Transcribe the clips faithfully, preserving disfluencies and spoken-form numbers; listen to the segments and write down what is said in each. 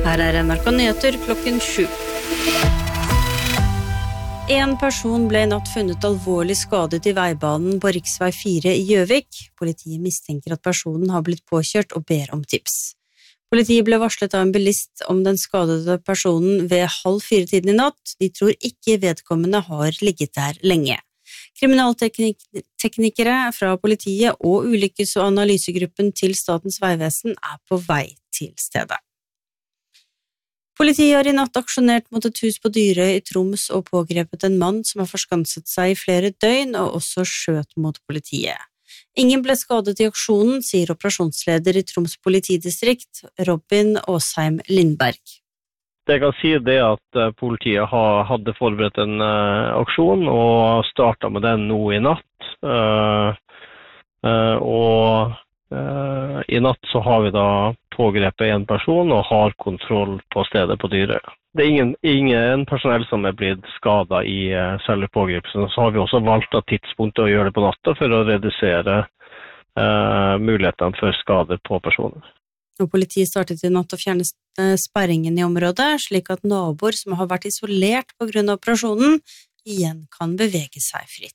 Her er N R K Nyheter klokken sju. En person ble i natt funnet alvorlig skadet i veibanen på riksvei fire i Gjøvik. Politiet mistenker at personen har blitt påkjørt og ber om tips. Politiet ble varslet av en bilist om den skadede personen ved halv fire-tiden i natt. De tror ikke vedkommende har ligget der lenge. Kriminalteknikere fra politiet og ulykkes- og analysegruppen til Statens vegvesen er på vei til stedet. Politiet har i natt aksjonert mot et hus på Dyrøy i Troms og pågrepet en mann som har forskanset seg i flere døgn og også skjøt mot politiet. Ingen ble skadet i aksjonen, sier operasjonsleder i Troms politidistrikt, Robin Åsheim Lindberg. Det jeg kan si er at politiet hadde forberedt en aksjon og startet med den nå i natt. Og i natt så har vi da pågrepet en person og har kontroll på stedet på Dyrøy. Det er ingen, ingen personell som er blitt skadet i selve pågripelsen. Så har vi også valgt av tidspunktet å gjøre det på natta for å redusere uh, mulighetene for skader på personer. Og politiet startet i natt å fjerne sperringen i området, slik at naboer som har vært isolert på grunn av operasjonen, igjen kan bevege seg fritt.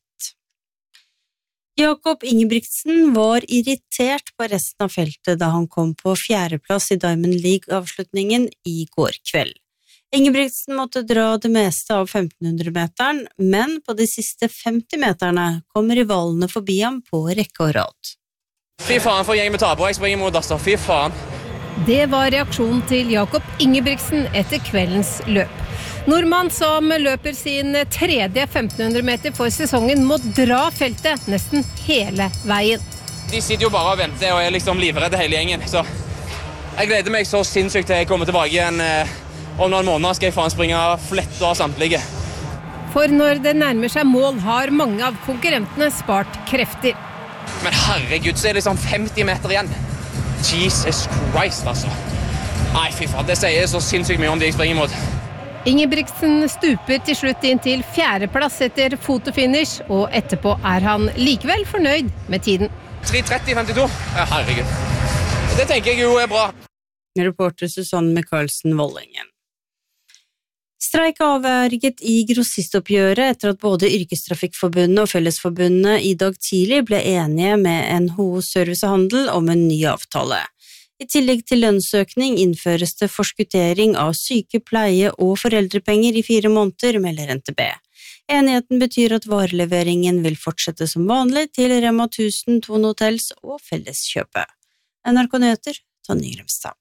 Jakob Ingebrigtsen var irritert på resten av feltet da han kom på fjerdeplass i Diamond League-avslutningen i går kveld. Ingebrigtsen måtte dra det meste av femten hundre meteren, men på de siste femti meterne kommer rivalene forbi ham på rekke og rad. Fy faen for gjeng med taper, jeg springer mot Asta, fy faen. Det var reaksjonen til Jakob Ingebrigtsen etter kveldens løp. Nordmann som løper sin tredje femten hundre meter for sesongen må dra feltet nesten hele veien. De sitter jo bare og venter og er liksom livredde hele gjengen, så jeg gleder meg så sinnssykt til jeg kommer tilbake igjen. Om noen måneder skal jeg faen springe flett av samtlige. For når det nærmer seg mål har mange av konkurrentene spart krefter. Men herregud, så er det liksom femti meter igjen. Jesus Christ, altså. Nei, fy faen, det sier så sinnssykt mye om de jeg springer mot. Ingebrigtsen stuper til slutt inn til fjerdeplass etter fotofinish, og etterpå er han likevel fornøyd med tiden. tre tretti femtito? Ja, herregud. Det tenker jeg jo er bra. Reporter Susanne Michaelsen Vollingen. Streik avverget i grossistoppgjøret etter at både Yrkestrafikkforbundet og Fellesforbundet i dag tidlig ble enige med N H O Service og Handel om en ny avtale. I tillegg til lønnsøkning innføres det forskuttering av syke, pleie og foreldrepenger i fire måneder, melder N T B. Enigheten betyr at vareleveringen vil fortsette som vanlig til Rema tusen, Thon Hotels og Felleskjøpet. N R K Nyheter, Tonje Grimstad.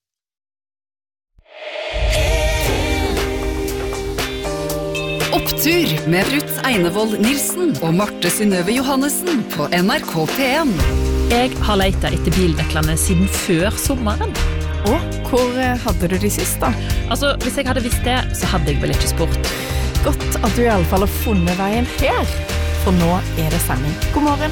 Opptur med Ruth Einevold Nilsen og Marte Synnøve Johannessen på N R K P en. Jeg har letet etter bildeklene siden før sommeren. Og hvor hadde du de sist da? Altså, hvis jeg hadde visst det, så hadde jeg vel ikke spurt. Godt at du i alle fall har funnet veien her, for nå er det sending. God morgen.